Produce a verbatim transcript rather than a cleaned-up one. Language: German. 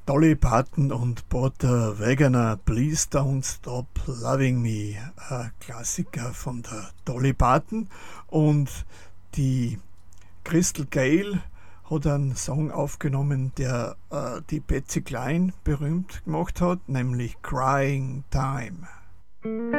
Dolly Parton und Porter Wagoner, Please Don't Stop Loving Me, ein Klassiker von der Dolly Parton. Und die Crystal Gayle hat einen Song aufgenommen, der äh, die Patsy Cline berühmt gemacht hat, nämlich Crying Time.